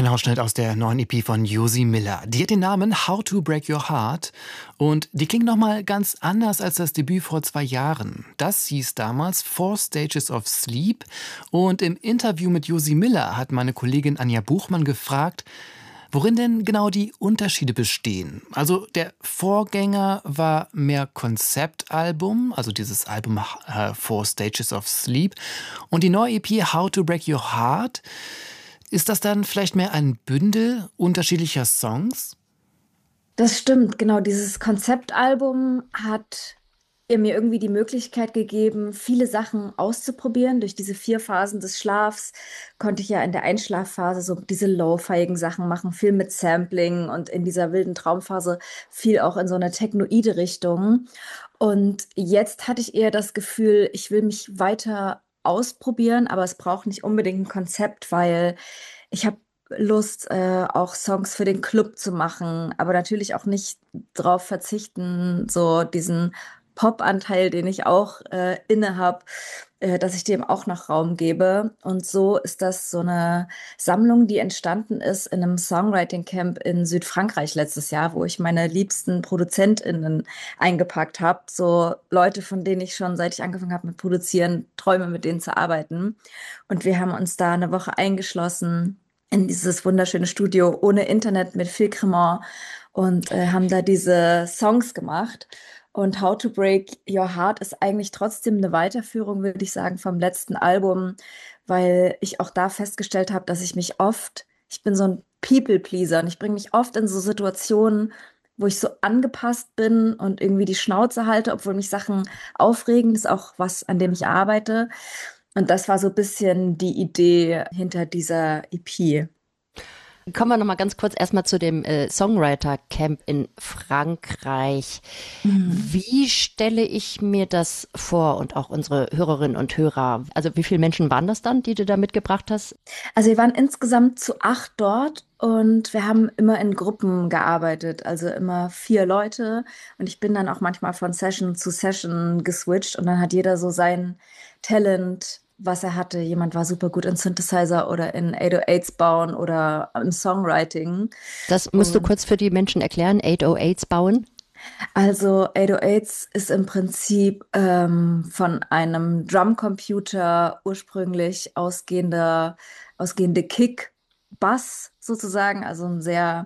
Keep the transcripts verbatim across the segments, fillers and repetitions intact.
Ein Ausschnitt aus der neuen E P von Josie Miller. Die hat den Namen How to Break Your Heart und die klingt nochmal ganz anders als das Debüt vor zwei Jahren. Das hieß damals Four Stages of Sleep und im Interview mit Josie Miller hat meine Kollegin Anja Buchmann gefragt, worin denn genau die Unterschiede bestehen. Also der Vorgänger war mehr Konzeptalbum, also dieses Album äh, Four Stages of Sleep, und die neue E P How to Break Your Heart. Ist das dann vielleicht mehr ein Bündel unterschiedlicher Songs? Das stimmt, genau. Dieses Konzeptalbum hat ihr mir irgendwie die Möglichkeit gegeben, viele Sachen auszuprobieren. Durch diese vier Phasen des Schlafs konnte ich ja in der Einschlafphase so diese lo-fiigen Sachen machen, viel mit Sampling und in dieser wilden Traumphase viel auch in so eine technoide Richtung. Und jetzt hatte ich eher das Gefühl, ich will mich weiter ausprobieren, aber es braucht nicht unbedingt ein Konzept, weil ich habe Lust, äh, auch Songs für den Club zu machen, aber natürlich auch nicht drauf verzichten, so diesen Pop-Anteil, den ich auch äh, inne habe, äh, dass ich dem auch noch Raum gebe. Und so ist das so eine Sammlung, die entstanden ist in einem Songwriting-Camp in Südfrankreich letztes Jahr, wo ich meine liebsten ProduzentInnen eingepackt habe. So Leute, von denen ich schon, seit ich angefangen habe mit Produzieren, träume, mit denen zu arbeiten. Und wir haben uns da eine Woche eingeschlossen in dieses wunderschöne Studio ohne Internet mit viel Cremant und äh, haben da diese Songs gemacht. Und How to Break Your Heart ist eigentlich trotzdem eine Weiterführung, würde ich sagen, vom letzten Album, weil ich auch da festgestellt habe, dass ich mich oft, ich bin so ein People-Pleaser und ich bringe mich oft in so Situationen, wo ich so angepasst bin und irgendwie die Schnauze halte, obwohl mich Sachen aufregen. Das ist auch was, an dem ich arbeite. Und das war so ein bisschen die Idee hinter dieser E P. Kommen wir noch mal ganz kurz erstmal zu dem äh, Songwriter-Camp in Frankreich. Mhm. Wie stelle ich mir das vor und auch unsere Hörerinnen und Hörer? Also wie viele Menschen waren das dann, die du da mitgebracht hast? Also wir waren insgesamt zu acht dort und wir haben immer in Gruppen gearbeitet, also immer vier Leute. Und ich bin dann auch manchmal von Session zu Session geswitcht und dann hat jeder so sein Talent, was er hatte. Jemand war super gut in Synthesizer oder in acht null achts bauen oder im Songwriting. Das musst du Und kurz für die Menschen erklären, acht null achts bauen. also acht null achts ist im Prinzip ähm, von einem Drumcomputer ursprünglich ausgehender, ausgehende Kick-Bass sozusagen, also ein sehr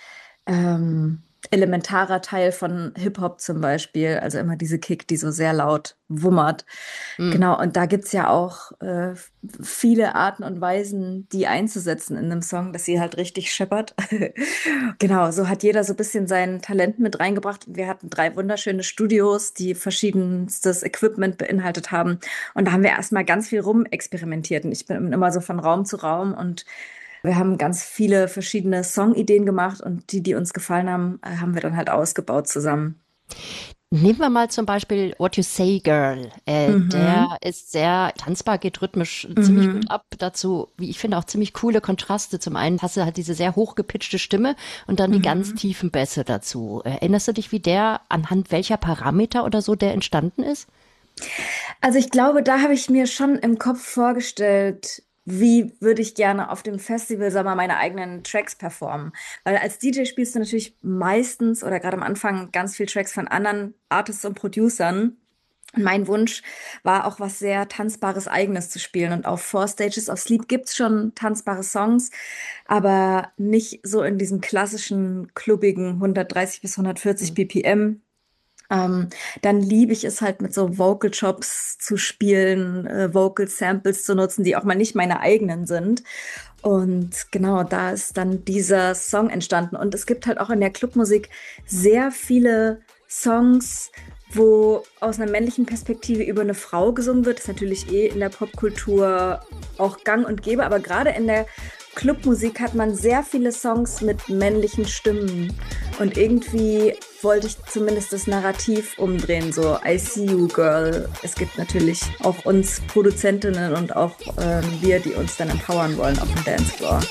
ähm, elementarer Teil von Hip-Hop zum Beispiel, also immer diese Kick, die so sehr laut wummert. Hm. Genau, und da gibt's ja auch äh, viele Arten und Weisen, die einzusetzen in einem Song, dass sie halt richtig scheppert. Genau, so hat jeder so ein bisschen sein Talent mit reingebracht. Wir hatten drei wunderschöne Studios, die verschiedenstes Equipment beinhaltet haben. Und da haben wir erstmal ganz viel rumexperimentiert. Und ich bin immer so von Raum zu Raum und wir haben ganz viele verschiedene Songideen gemacht und die, die uns gefallen haben, äh, haben wir dann halt ausgebaut zusammen. Nehmen wir mal zum Beispiel What You Say Girl. Äh, Mhm. der ist sehr tanzbar, geht rhythmisch ziemlich gut Mhm. ab. Dazu, wie ich finde, auch ziemlich coole Kontraste. Zum einen hast du halt diese sehr hochgepitchte Stimme und dann die ganz Mhm. tiefen Bässe dazu. Erinnerst du dich, wie der, anhand welcher Parameter oder so der entstanden ist? Also ich glaube, da habe ich mir schon im Kopf vorgestellt, wie würde ich gerne auf dem Festival, sag mal, meine eigenen Tracks performen. Weil als D J spielst du natürlich meistens oder gerade am Anfang ganz viel Tracks von anderen Artists und Producern. Und mein Wunsch war auch was sehr Tanzbares Eigenes zu spielen. Und auf Four Stages of Sleep gibt's schon tanzbare Songs, aber nicht so in diesem klassischen, klubbigen hundertdreißig bis hundertvierzig B P M. Ähm, Dann liebe ich es halt mit so Vocal Chops zu spielen, äh, Vocal Samples zu nutzen, die auch mal nicht meine eigenen sind. Und genau, da ist dann dieser Song entstanden. Und es gibt halt auch in der Clubmusik sehr viele Songs, wo aus einer männlichen Perspektive über eine Frau gesungen wird. Das ist natürlich eh in der Popkultur auch gang und gäbe, aber gerade in der Clubmusik hat man sehr viele Songs mit männlichen Stimmen. Und irgendwie wollte ich zumindest das Narrativ umdrehen, so I see you, girl. Es gibt natürlich auch uns Produzentinnen und auch ähm, wir, die uns dann empowern wollen auf dem Dancefloor.